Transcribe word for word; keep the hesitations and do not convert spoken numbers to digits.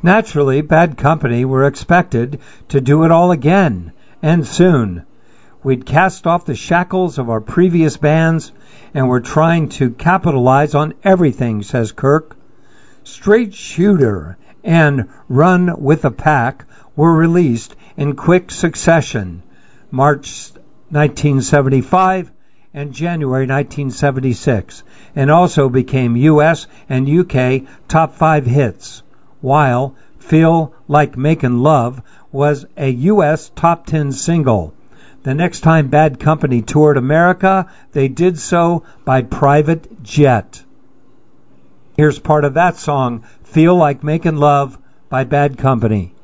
Naturally, Bad Company were expected to do it all again, and soon. We'd cast off the shackles of our previous bands, and we're trying to capitalize on everything, says Kirk. Straight Shooter and Run with a Pack were released in quick succession, March nineteen seventy-five and January nineteen seventy-six, and also became U S and U K top five hits, while Feel Like Makin' Love was a U S top ten single. The next time Bad Company toured America, they did so by private jet. Here's part of that song, Feel Like Makin' Love by Bad Company.